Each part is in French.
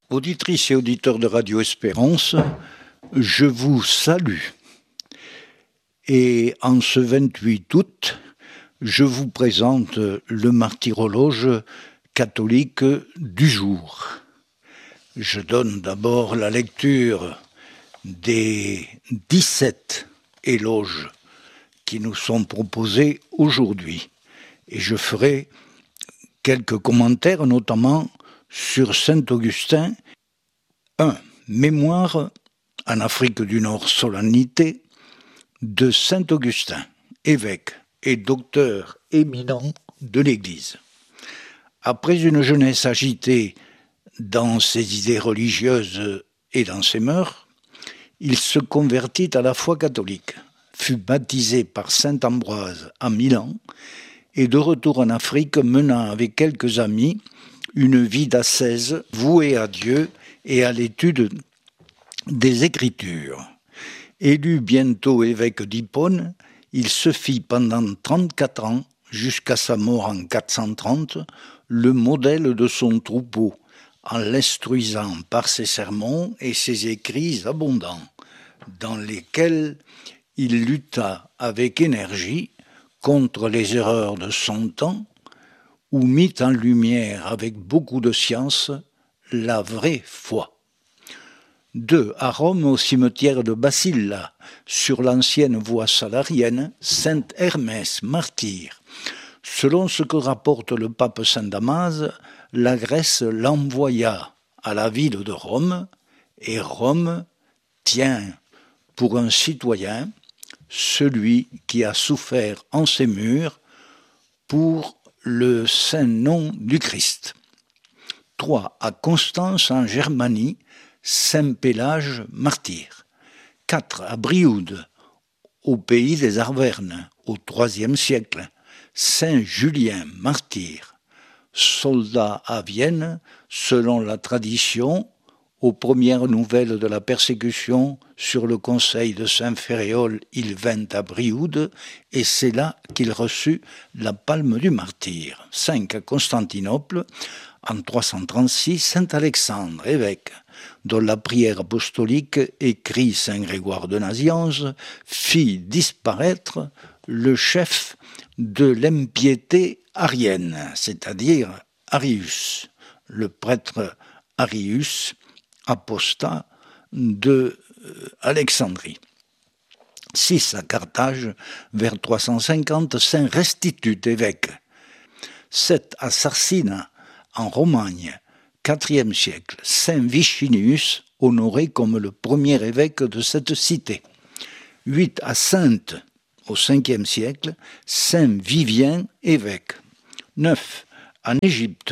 Auditrices et auditeurs de Radio Espérance, je vous salue. Et en ce 28 août, je vous présente le martyrologe catholique du jour. Je donne d'abord la lecture des 17 éloges qui nous sont proposés aujourd'hui. Et je ferai quelques commentaires, notamment sur Saint-Augustin. 1. Mémoire en Afrique du Nord, solennité de Saint-Augustin, évêque et docteur éminent de l'Église. Après une jeunesse agitée dans ses idées religieuses et dans ses mœurs, il se convertit à la foi catholique, fut baptisé par saint Ambroise à Milan et de retour en Afrique mena avec quelques amis une vie d'ascèse vouée à Dieu et à l'étude des Écritures. Élu bientôt évêque d'Hippone, il se fit pendant 34 ans, jusqu'à sa mort en 430, le modèle de son troupeau, en l'instruisant par ses sermons et ses écrits abondants, dans lesquels il lutta avec énergie contre les erreurs de son temps, ou mit en lumière avec beaucoup de science la vraie foi. 2. À Rome, au cimetière de Bacilla, sur l'ancienne voie salarienne, saint Hermès, martyr. Selon ce que rapporte le pape saint Damas, la Grèce l'envoya à la ville de Rome, et Rome tient pour un citoyen celui qui a souffert en ses murs pour le saint nom du Christ. 3. À Constance en Germanie, saint Pélage, martyr. 4. À Brioude, au pays des Arvernes, au IIIe siècle, saint Julien, martyr. Soldat à Vienne, selon la tradition, aux premières nouvelles de la persécution, sur le conseil de saint Féréol, il vint à Brioude, et c'est là qu'il reçut la palme du martyr. 5. À Constantinople, en 336, saint Alexandre, évêque, dont la prière apostolique, écrit saint Grégoire de Nazianze, fit disparaître le chef de l'impiété arienne, c'est-à-dire Arius, le prêtre Arius, apostat de Alexandrie. 6. À Carthage, vers 350, saint Restitut, évêque. 7. À Sarsina, en Romagne, IVe siècle, saint Vicinius, honoré comme le premier évêque de cette cité. 8. À Saintes, au Ve siècle, saint Vivien, évêque. 9. En Égypte,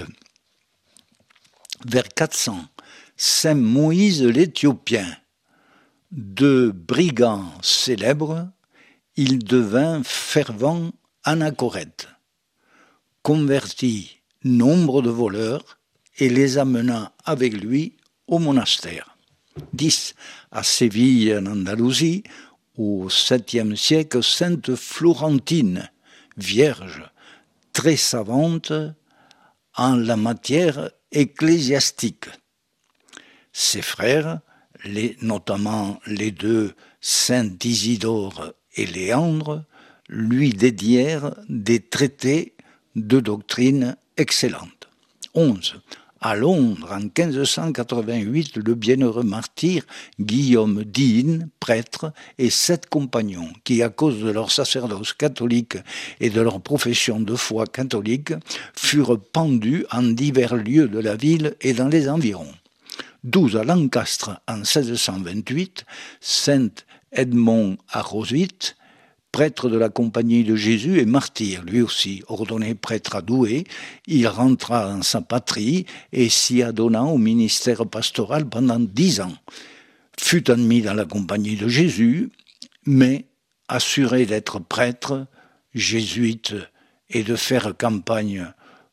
vers 400, saint Moïse l'Éthiopien. De brigand célèbre, il devint fervent anachorète, convertit nombre de voleurs et les amena avec lui au monastère. 10. À Séville, en Andalousie, au 7e siècle, sainte Florentine, vierge, très savante en la matière ecclésiastique. Ses frères, notamment les deux saints Isidore et Léandre, lui dédièrent des traités de doctrine excellente. 11. À Londres, en 1588, le bienheureux martyr Guillaume d'Hine, prêtre, et 7 compagnons qui, à cause de leur sacerdoce catholique et de leur profession de foi catholique, furent pendus en divers lieux de la ville et dans les environs. 12. À Lancastre, en 1628, saint Edmond Arrosvit, prêtre de la Compagnie de Jésus et martyr, lui aussi, ordonné prêtre à Douai, il rentra dans sa patrie et s'y adonna au ministère pastoral pendant 10 ans. Fut admis dans la Compagnie de Jésus, mais assuré d'être prêtre, jésuite et de faire campagne,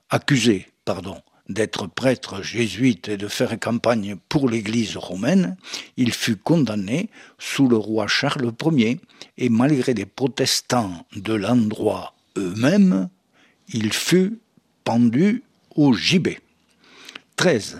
d'être prêtre jésuite et de faire campagne pour l'Église romaine, il fut condamné sous le roi Charles Ier et malgré les protestants de l'endroit eux-mêmes, il fut pendu au gibet. 13.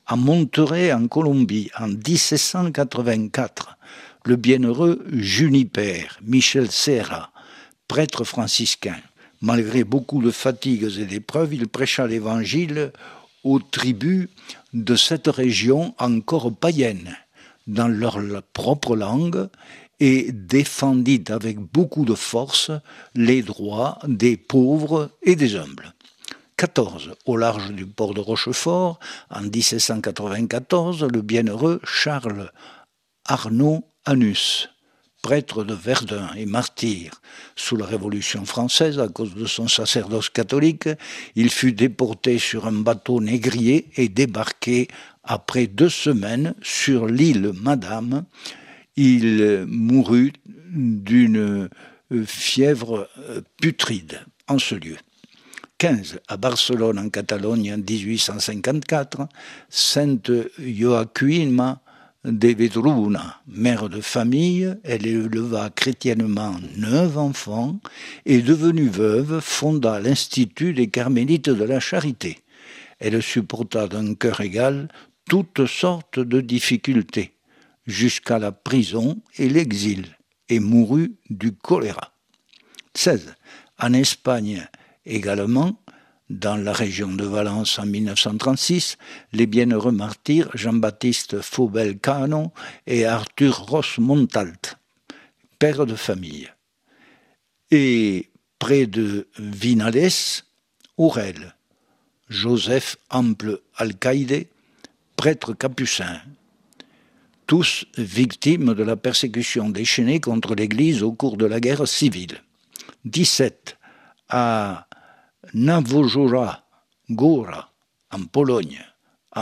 À Monterey, en Colombie, en 1784, le bienheureux Juniper, Michel Serra, prêtre franciscain. Malgré beaucoup de fatigues et d'épreuves, il prêcha l'Évangile aux tribus de cette région encore païenne, dans leur propre langue, et défendit avec beaucoup de force les droits des pauvres et des humbles. 14. Au large du port de Rochefort, en 1794, le bienheureux Charles Arnaud Anus, prêtre de Verdun et martyr sous la Révolution française à cause de son sacerdoce catholique, il fut déporté sur un bateau négrier et débarqué après 2 semaines sur l'île Madame. Il mourut d'une fièvre putride en ce lieu. 15. À Barcelone, en Catalogne, en 1854, Sainte Joaquima de Vedruna, mère de famille, elle éleva chrétiennement 9 enfants et, devenue veuve, fonda l'Institut des Carmélites de la Charité. Elle supporta d'un cœur égal toutes sortes de difficultés, jusqu'à la prison et l'exil, et mourut du choléra. 16. En Espagne également, dans la région de Valence en 1936, les bienheureux martyrs Jean-Baptiste Faubel Cano et Arthur Ros Montalt, père de famille. Et près de Vinales, Aurel, Joseph Ample Alcaïde, prêtre capucin, tous victimes de la persécution déchaînée contre l'Église au cours de la guerre civile. 17. À Nawojora Góra, en Pologne, en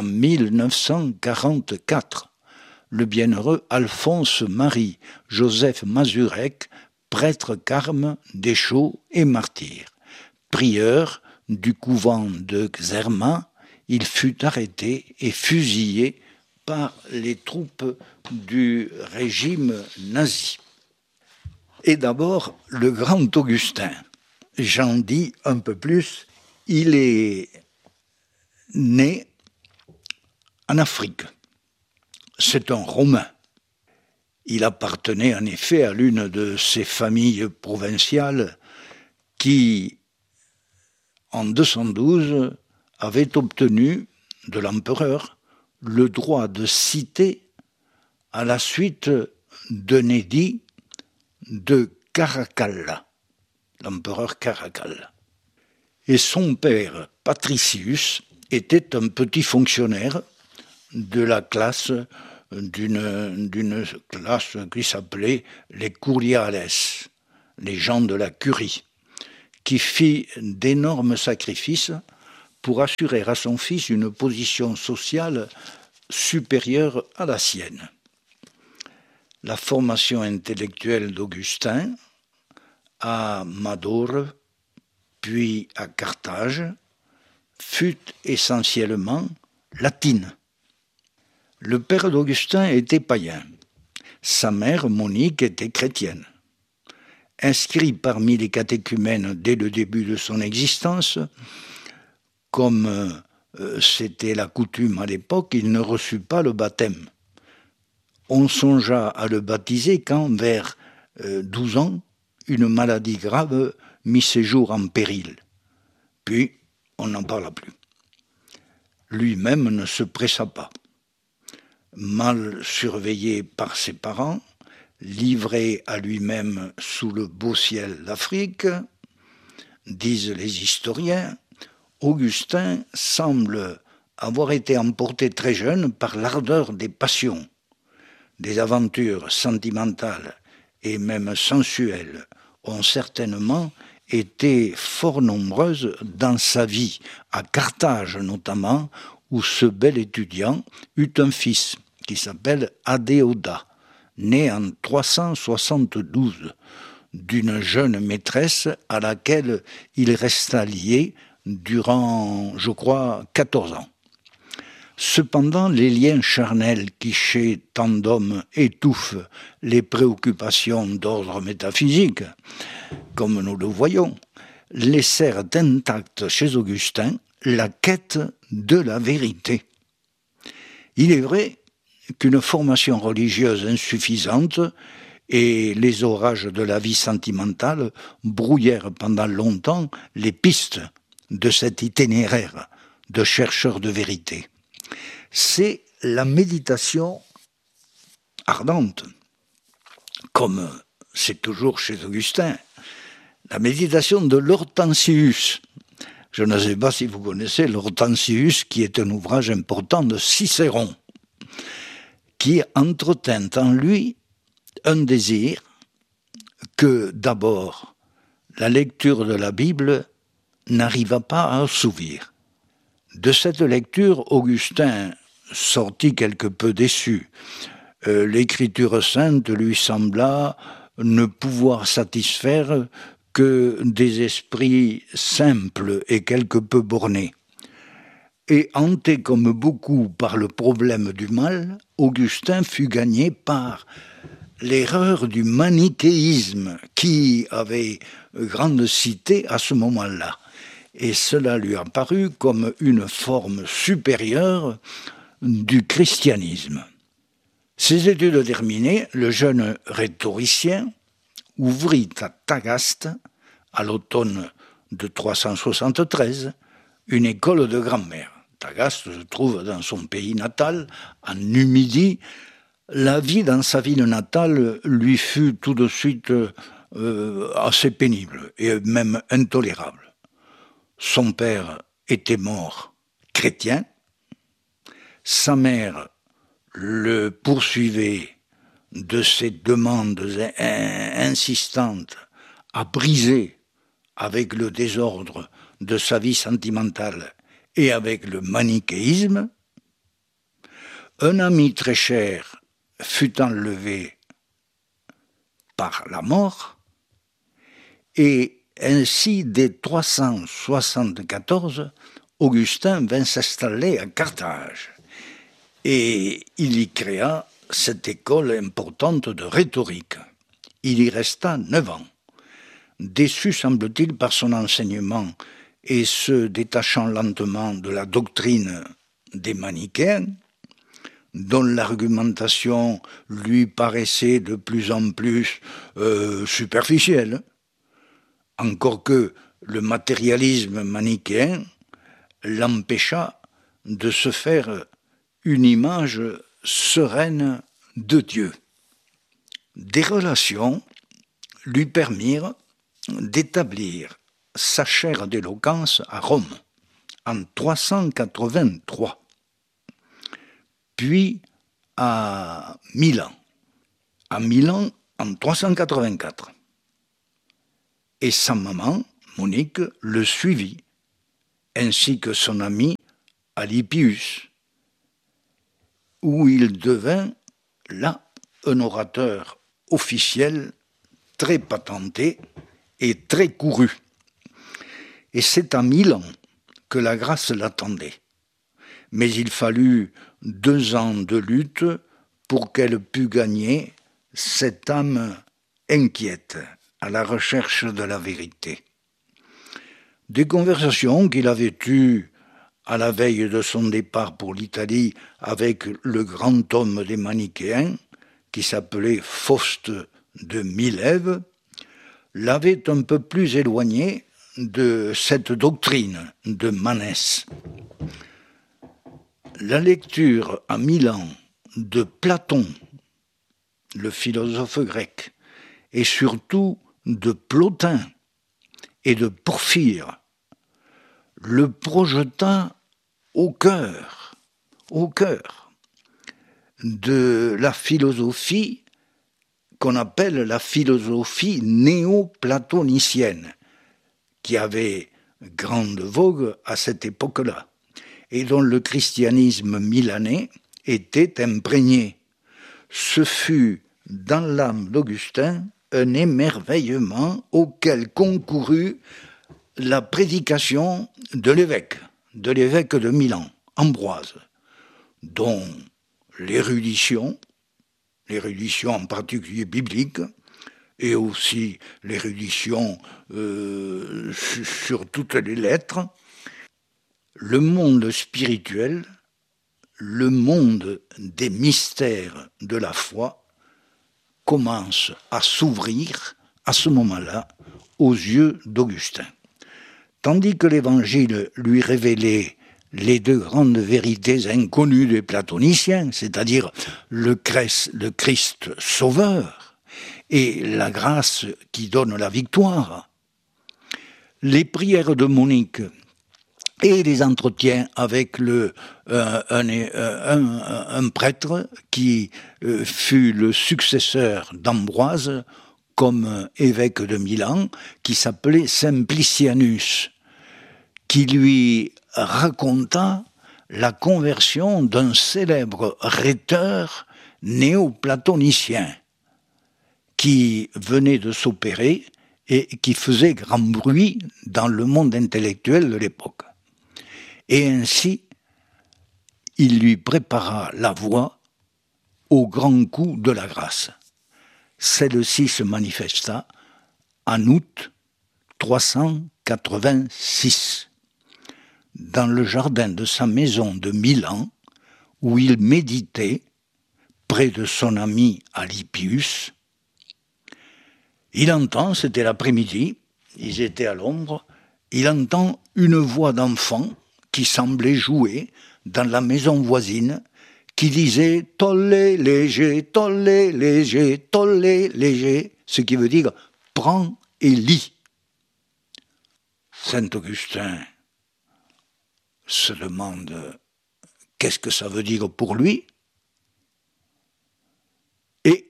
1944, le bienheureux Alphonse-Marie Joseph Mazurek, prêtre carme, déchot et martyr. Prieur du couvent de Xerma, il fut arrêté et fusillé par les troupes du régime nazi. Et d'abord, le grand Augustin. J'en dis un peu plus. Il est né en Afrique. C'est un Romain. Il appartenait en effet à l'une de ces familles provinciales qui, en 212, avait obtenu de l'empereur le droit de citer à la suite d'un édit de Caracalla, l'empereur Caracal. Et son père, Patricius, était un petit fonctionnaire de la classe d'une classe qui s'appelait les curiales, les gens de la curie, qui fit d'énormes sacrifices pour assurer à son fils une position sociale supérieure à la sienne. La formation intellectuelle d'Augustin à Madore, puis à Carthage, fut essentiellement latine. Le père d'Augustin était païen. Sa mère, Monique, était chrétienne. Inscrit parmi les catéchumènes dès le début de son existence, comme c'était la coutume à l'époque, il ne reçut pas le baptême. On songea à le baptiser quand, vers 12 ans, une maladie grave mit ses jours en péril. Puis, on n'en parla plus. Lui-même ne se pressa pas. Mal surveillé par ses parents, livré à lui-même sous le beau ciel d'Afrique, disent les historiens, Augustin semble avoir été emporté très jeune par l'ardeur des passions. Des aventures sentimentales et même sensuelles ont certainement été fort nombreuses dans sa vie, à Carthage notamment, où ce bel étudiant eut un fils qui s'appelle Adéoda, né en 372, d'une jeune maîtresse à laquelle il resta lié durant, je crois, 14 ans. Cependant, les liens charnels qui, chez tant d'hommes, étouffent les préoccupations d'ordre métaphysique, comme nous le voyons, laissèrent intacte chez Augustin la quête de la vérité. Il est vrai qu'une formation religieuse insuffisante et les orages de la vie sentimentale brouillèrent pendant longtemps les pistes de cet itinéraire de chercheur de vérité. C'est la méditation ardente, comme c'est toujours chez Augustin, la méditation de l'Hortensius. Je ne sais pas si vous connaissez l'Hortensius, qui est un ouvrage important de Cicéron, qui entretint en lui un désir que d'abord la lecture de la Bible n'arriva pas à assouvir. De cette lecture, Augustin sortit quelque peu déçu. L'écriture sainte lui sembla ne pouvoir satisfaire que des esprits simples et quelque peu bornés. Et hanté comme beaucoup par le problème du mal, Augustin fut gagné par l'erreur du manichéisme qui avait grande cité à ce moment-là. Et cela lui apparut comme une forme supérieure du christianisme. Ses études terminées, le jeune rhétoricien ouvrit à Tagaste, à l'automne de 373, une école de grammaire. Tagaste se trouve dans son pays natal, en Numidie. La vie dans sa ville natale lui fut tout de suite assez pénible et même intolérable. Son père était mort chrétien, sa mère le poursuivait de ses demandes insistantes à briser avec le désordre de sa vie sentimentale et avec le manichéisme. Un ami très cher fut enlevé par la mort, et ainsi dès 374, Augustin vint s'installer à Carthage, et il y créa cette école importante de rhétorique. Il y resta 9 ans, déçu semble-t-il par son enseignement et se détachant lentement de la doctrine des manichéens, dont l'argumentation lui paraissait de plus en plus superficielle, encore que le matérialisme manichéen l'empêcha de se faire une image sereine de Dieu. Des relations lui permirent d'établir sa chaire d'éloquence à Rome en 383, puis à Milan en 384. Et sa maman, Monique, le suivit, ainsi que son ami Alypius, où il devint là un orateur officiel très patenté et très couru. Et c'est à Milan que la grâce l'attendait. Mais il fallut 2 ans de lutte pour qu'elle pût gagner cette âme inquiète à la recherche de la vérité. Des conversations qu'il avait eues à la veille de son départ pour l'Italie avec le grand homme des manichéens, qui s'appelait Faust de Milève, l'avaient un peu plus éloigné de cette doctrine de Manès. La lecture à Milan de Platon, le philosophe grec, et surtout de Plotin et de Porphyre, le projeta au cœur de la philosophie qu'on appelle la philosophie néo-platonicienne, qui avait grande vogue à cette époque-là, et dont le christianisme milanais était imprégné. Ce fut, dans l'âme d'Augustin, un émerveillement auquel concourut la prédication de l'évêque de Milan, Ambroise, dont l'érudition en particulier biblique, et aussi l'érudition sur toutes les lettres, le monde spirituel le monde des mystères de la foi commence à s'ouvrir à ce moment-là aux yeux d'Augustin. Tandis que l'Évangile lui révélait les deux grandes vérités inconnues des platoniciens, c'est-à-dire le Christ sauveur et la grâce qui donne la victoire, les prières de Monique et les entretiens avec un prêtre qui fut le successeur d'Ambroise comme évêque de Milan, qui s'appelait Simplicianus, qui lui raconta la conversion d'un célèbre rhéteur néo-platonicien qui venait de s'opérer et qui faisait grand bruit dans le monde intellectuel de l'époque. Et ainsi, il lui prépara la voie au grand coup de la grâce. Celle-ci se manifesta en août 386, dans le jardin de sa maison de Milan, où il méditait près de son ami Alypius. Il entend, c'était l'après-midi, ils étaient à l'ombre, il entend une voix d'enfant qui semblait jouer dans la maison voisine, qui disait « tollé léger, tollé léger, tollé léger », ce qui veut dire « prends et lis ». Saint Augustin se demande qu'est-ce que ça veut dire pour lui, et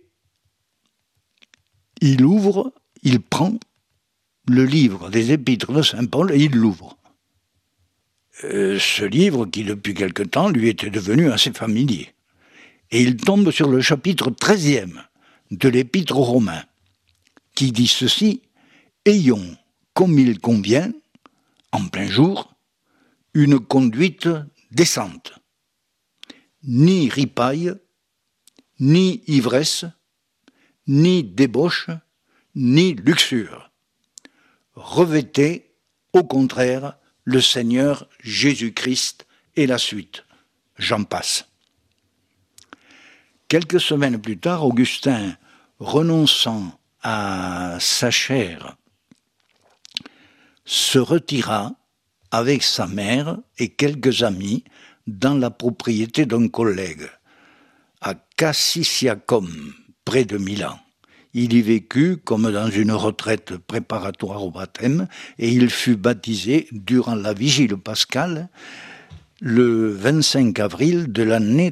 il ouvre, il prend le livre des Épîtres de Saint Paul et il l'ouvre. Ce livre qui depuis quelque temps lui était devenu assez familier. Et il tombe sur le chapitre 13e de l'Épître aux Romains, qui dit ceci: « Ayons, comme il convient, en plein jour, une conduite décente, ni ripaille, ni ivresse, ni débauche, ni luxure. Revêtez, au contraire, le Seigneur Jésus-Christ et la suite. » J'en passe. Quelques semaines plus tard, Augustin, renonçant à sa chaire, se retira avec sa mère et quelques amis dans la propriété d'un collègue, à Cassisiacum, près de Milan. Il y vécut comme dans une retraite préparatoire au baptême, et il fut baptisé durant la vigile pascale le 25 avril de l'année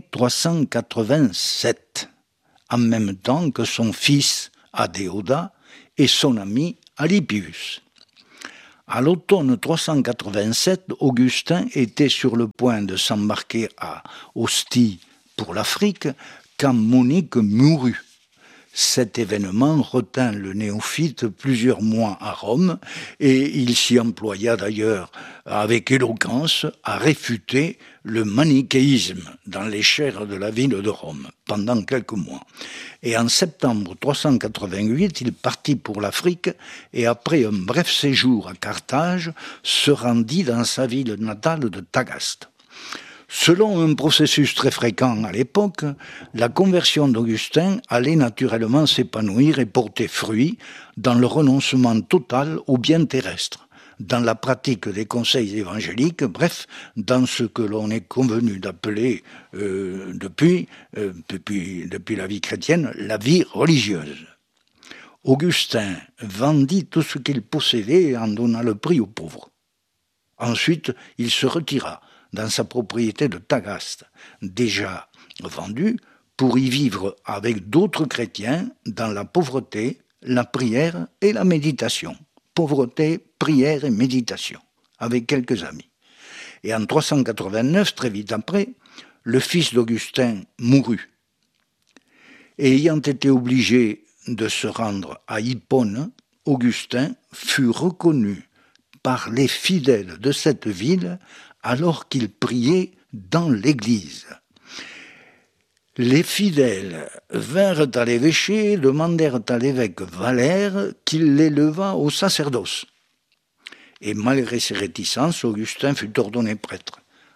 387, en même temps que son fils Adéodat et son ami Alypius. À l'automne 387, Augustin était sur le point de s'embarquer à Ostie pour l'Afrique quand Monique mourut. Cet événement retint le néophyte plusieurs mois à Rome et il s'y employa d'ailleurs avec éloquence à réfuter le manichéisme dans les chaires de la ville de Rome pendant quelques mois. Et en septembre 388, il partit pour l'Afrique et après un bref séjour à Carthage, se rendit dans sa ville natale de Tagaste. Selon un processus très fréquent à l'époque, la conversion d'Augustin allait naturellement s'épanouir et porter fruit dans le renoncement total aux biens terrestres, dans la pratique des conseils évangéliques, bref, dans ce que l'on est convenu d'appeler depuis la vie chrétienne, la vie religieuse. Augustin vendit tout ce qu'il possédait et en donna le prix aux pauvres. Ensuite, il se retira dans sa propriété de Tagaste, déjà vendue, pour y vivre avec d'autres chrétiens dans la pauvreté, la prière et la méditation. Pauvreté, prière et méditation, avec quelques amis. Et en 389, très vite après, le fils d'Augustin mourut. Et ayant été obligé de se rendre à Hippone, Augustin fut reconnu par les fidèles de cette ville alors qu'il priait dans l'église. Les fidèles vinrent à l'évêché, demandèrent à l'évêque Valère qu'il l'élevât au sacerdoce. Et malgré ses réticences, Augustin fut ordonné prêtre.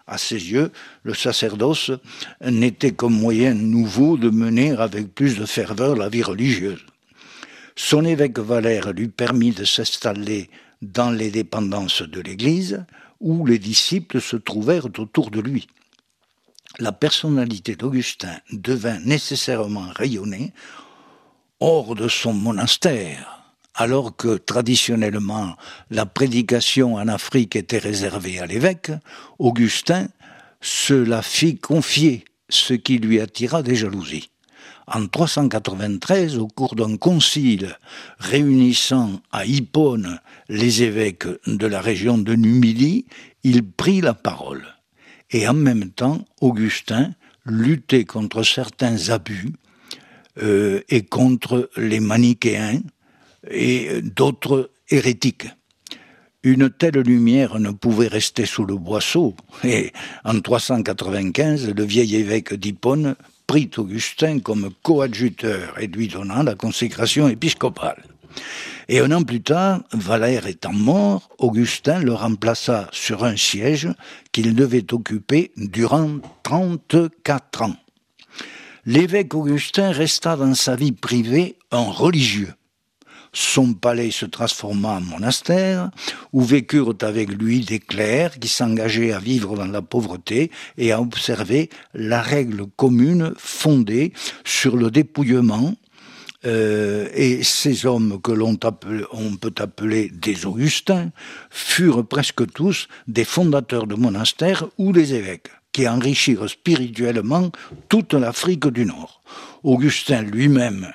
À ses yeux, le sacerdoce n'était qu'un moyen nouveau de mener avec plus de ferveur la vie religieuse. Son évêque Valère lui permit de s'installer dans les dépendances de l'Église, où les disciples se trouvèrent autour de lui. La personnalité d'Augustin devint nécessairement rayonnée hors de son monastère, alors que traditionnellement la prédication en Afrique était réservée à l'évêque. Augustin se la fit confier, ce qui lui attira des jalousies. En 393, au cours d'un concile réunissant à Hippone les évêques de la région de Numidie, il prit la parole. Et en même temps, Augustin luttait contre certains abus et contre les manichéens et d'autres hérétiques. Une telle lumière ne pouvait rester sous le boisseau, et en 395, le vieil évêque d'Hippone prit Augustin comme coadjuteur et lui donna la consécration épiscopale. Et un an plus tard, Valère étant mort, Augustin le remplaça sur un siège qu'il devait occuper durant 34 ans. L'évêque Augustin resta dans sa vie privée un religieux. Son palais se transforma en monastère, où vécurent avec lui des clercs qui s'engageaient à vivre dans la pauvreté et à observer la règle commune fondée sur le dépouillement. Et ces hommes que on peut appeler des Augustins furent presque tous des fondateurs de monastères ou des évêques, qui enrichirent spirituellement toute l'Afrique du Nord. Augustin lui-même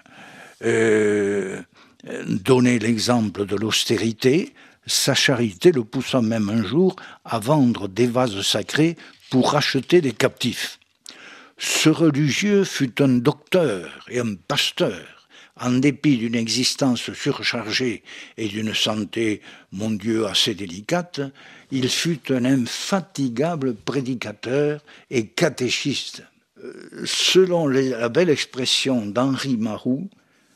donnait l'exemple de l'austérité, sa charité le poussa même un jour à vendre des vases sacrés pour racheter des captifs. Ce religieux fut un docteur et un pasteur. En dépit d'une existence surchargée et d'une santé, mon Dieu, assez délicate, il fut un infatigable prédicateur et catéchiste. Selon la belle expression d'Henri Maroux,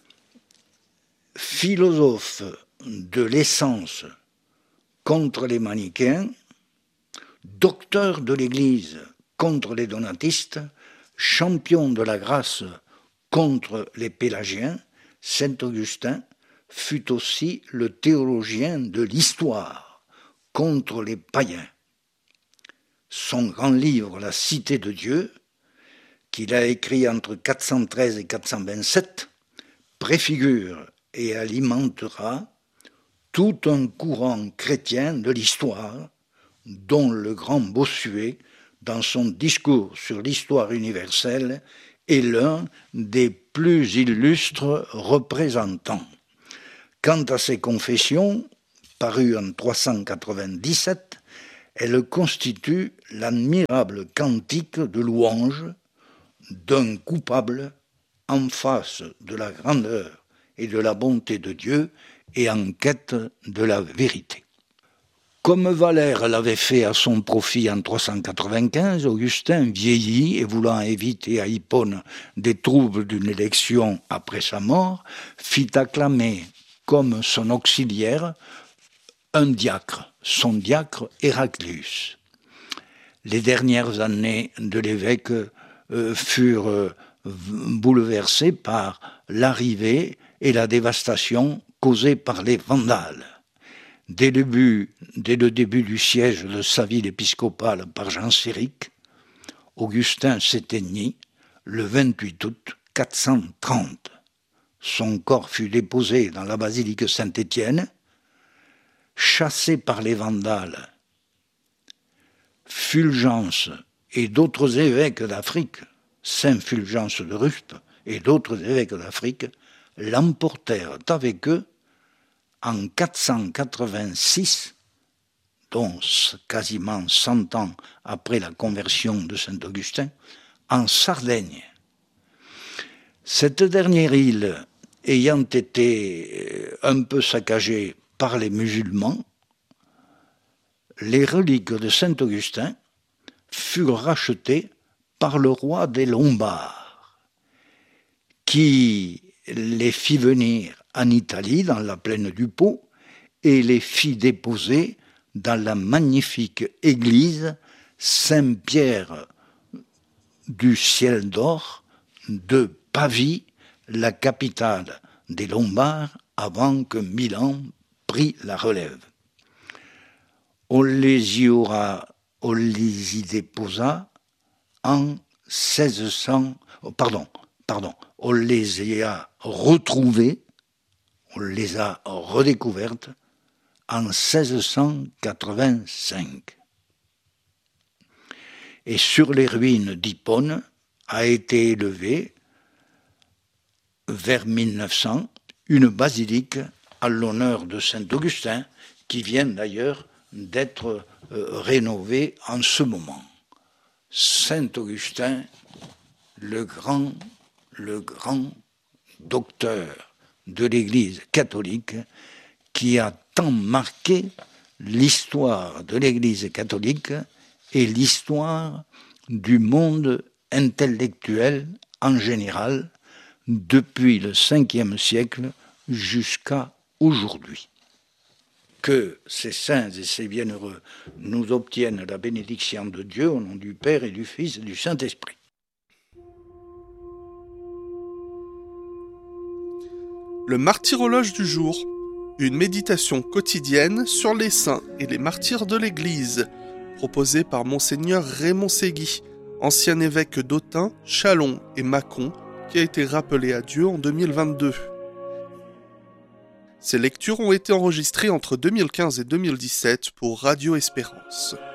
philosophe de l'essence contre les manichéens, docteur de l'Église contre les donatistes, champion de la grâce contre les pélagiens, Saint Augustin fut aussi le théologien de l'histoire contre les païens. Son grand livre, La Cité de Dieu, qu'il a écrit entre 413 et 427, préfigure et alimentera tout un courant chrétien de l'histoire, dont le grand Bossuet, dans son discours sur l'histoire universelle, est l'un des plus illustres représentants. Quant à ses confessions, parues en 397, elles constituent l'admirable cantique de louange d'un coupable en face de la grandeur et de la bonté de Dieu et en quête de la vérité. Comme Valère l'avait fait à son profit en 395, Augustin vieillit et voulant éviter à Hippone des troubles d'une élection après sa mort, fit acclamer comme son auxiliaire un diacre, son diacre Héraclius. Les dernières années de l'évêque furent bouleversées par l'arrivée et la dévastation causée par les Vandales. Dès le début du siège de sa ville épiscopale par Jean Séric, Augustin s'éteignit le 28 août 430. Son corps fut déposé dans la basilique Saint-Étienne. Chassé par les Vandales, Fulgence et d'autres évêques d'Afrique, Saint Fulgence de Ruspe et d'autres évêques d'Afrique, l'emportèrent avec eux en 486, donc quasiment 100 ans après la conversion de Saint Augustin, en Sardaigne. Cette dernière île ayant été un peu saccagée par les musulmans, les reliques de Saint Augustin furent rachetées par le roi des Lombards, qui les fit venir en Italie, dans la plaine du Pô, et les fit déposer dans la magnifique église Saint-Pierre du ciel d'or de Pavie, la capitale des Lombards, avant que Milan prît la relève. On les y déposa en 1600, on les y a retrouvées, on les a redécouvertes en 1685. Et sur les ruines d'Hippone a été élevée, vers 1900, une basilique à l'honneur de Saint-Augustin, qui vient d'ailleurs d'être rénovée en ce moment. Saint-Augustin, le grand docteur de l'Église catholique, qui a tant marqué l'histoire de l'Église catholique et l'histoire du monde intellectuel en général, depuis le 5e siècle jusqu'à aujourd'hui. Que ces saints et ces bienheureux nous obtiennent la bénédiction de Dieu au nom du Père et du Fils et du Saint-Esprit. Le martyrologe du jour, une méditation quotidienne sur les saints et les martyrs de l'Église, proposée par Monseigneur Raymond Ségui, ancien évêque d'Autun, Châlons et Mâcon, qui a été rappelé à Dieu en 2022. Ces lectures ont été enregistrées entre 2015 et 2017 pour Radio Espérance.